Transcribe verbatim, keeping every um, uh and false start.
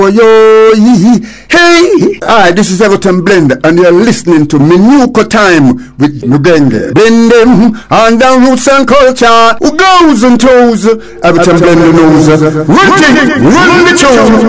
Yo, hey! Alright, this is Everton Blend, and you're listening to Minuko Time with Nugenge. Bend them on down roots and culture. Who goes and toes? Everton Blend knows. Run it, run the tune.